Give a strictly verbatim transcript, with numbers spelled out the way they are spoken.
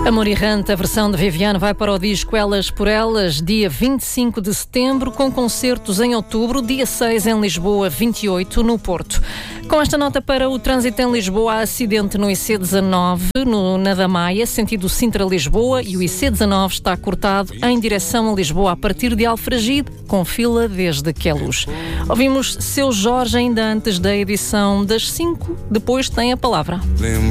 Amor Errante, a versão de Viviane vai para o disco Elas por Elas, dia vinte e cinco de setembro, com concertos em outubro, dia seis em Lisboa, vinte e oito no Porto. Com esta nota para o trânsito em Lisboa, há acidente no I C dezanove, no, na da Maia, sentido Sintra-Lisboa, e o I C dezanove está cortado em direção a Lisboa a partir de Alfragide, com fila desde Queluz. Ouvimos Seu Jorge ainda antes da edição das cinco, depois tem a palavra.